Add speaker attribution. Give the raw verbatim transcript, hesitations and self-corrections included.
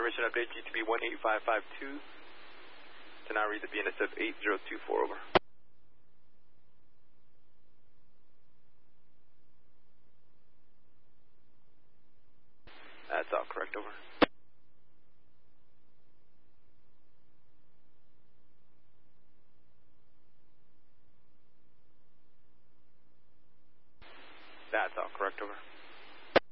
Speaker 1: Mission update, G T B one eight five five two. To now read the B N S F eight zero two four, over. That's all correct, over. That's all correct, over.